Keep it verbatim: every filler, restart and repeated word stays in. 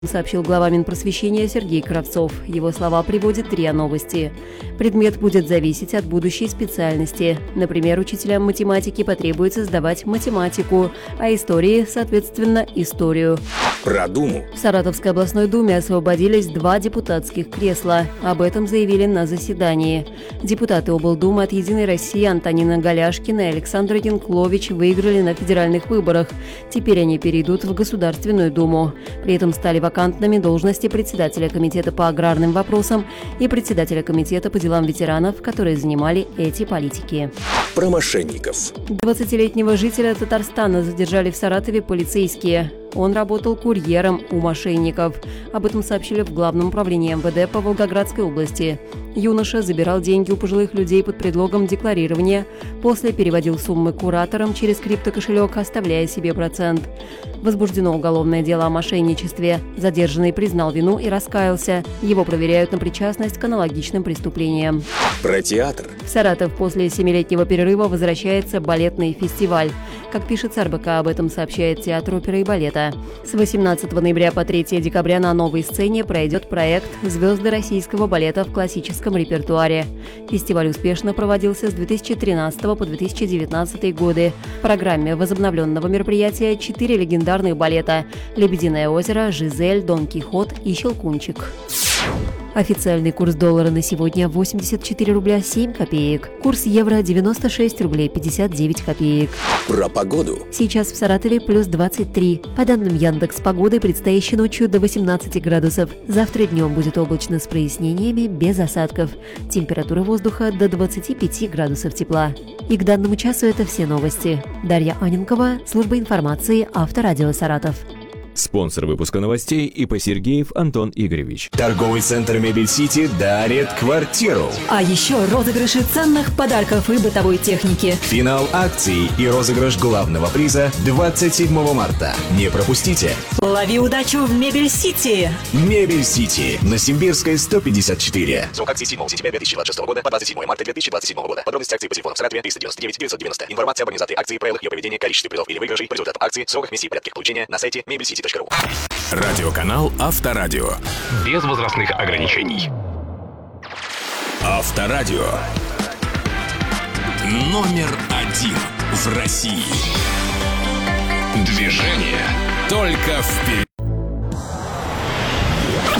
Сообщил глава Минпросвещения Сергей Кравцов. Его слова приводят РИА Новости. Предмет будет зависеть от будущей специальности. Например, учителям математики потребуется сдавать математику, а истории, соответственно, историю. Про Думу. В Саратовской областной думе освободились два депутатских кресла. Об этом заявили на заседании. Депутаты облдумы от «Единой России» Антонина Голяшкина и Александр Янклович выиграли на федеральных выборах. Теперь они перейдут в Государственную Думу. При этом стали вакантными должности председателя комитета по аграрным вопросам и председателя комитета по делам ветеранов, которые занимали эти политики. Про мошенников. двадцатилетнего жителя Татарстана задержали в Саратове полицейские. Он работал курьером у мошенников. Об этом сообщили в Главном управлении эм вэ дэ по Волгоградской области. Юноша забирал деньги у пожилых людей под предлогом декларирования, после переводил суммы кураторам через криптокошелек, оставляя себе процент. Возбуждено уголовное дело о мошенничестве. Задержанный признал вину и раскаялся. Его проверяют на причастность к аналогичным преступлениям. Про театр. В Саратов после семилетнего перерыва возвращается балетный фестиваль. Как пишет эр бэ ка, об этом сообщает Театр оперы и балета. С восемнадцатого ноября по третьего декабря на новой сцене пройдет проект «Звезды российского балета в классическом репертуаре». Фестиваль успешно проводился с две тысячи тринадцатого по две тысячи девятнадцатый годы. В программе возобновленного мероприятия четыре легендарных балета «Лебединое озеро», «Жизель», «Дон Кихот» и «Щелкунчик». Официальный курс доллара на сегодня восемьдесят четыре рубля семь копеек. Курс евро девяносто шесть рублей пятьдесят девять копеек. Про погоду. Сейчас в Саратове плюс двадцать три. По данным Яндекс.Погоды, предстоящей ночью до восемнадцати градусов. Завтра днем будет облачно с прояснениями, без осадков. Температура воздуха до двадцати пяти градусов тепла. И к данному часу это все новости. Дарья Аненкова, служба информации, Авторадио Саратов. Спонсор выпуска новостей ИП Сергеев Антон Игоревич. Торговый центр Мебель Сити дарит квартиру. А еще розыгрыши ценных подарков и бытовой техники. Финал акции и розыгрыш главного приза двадцать седьмого марта. Не пропустите. Лови удачу в Мебель Сити. Мебель Сити на Симбирской сто пятьдесят четыре. Срок акции седьмого сентября две тысячи двадцать шестого года по двадцать седьмое марта две тысячи двадцать седьмого года. Подробности акции по телефону в Саратове триста девяносто девять девятьсот девяносто. Информация об организации акции, правилах ее проведения, количестве призов или выигрышей по результатам акции, сроках миссии и порядке получения на сайте мебель сити точка ру. Радиоканал Авторадио. Без возрастных ограничений. Авторадио. Номер один в России. Движение только вперед.